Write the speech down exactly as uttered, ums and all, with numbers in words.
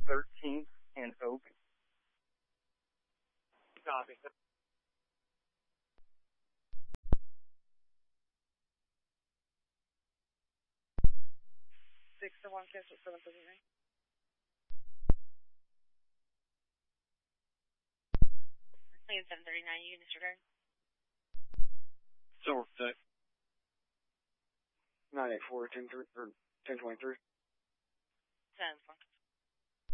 thirteenth and Oak. Copy. Six to one, cancel seven thirty-nine. Plan seven thirty-nine, you can disregard. Silver six. nine eight four, ten twenty-three. Sounds fine.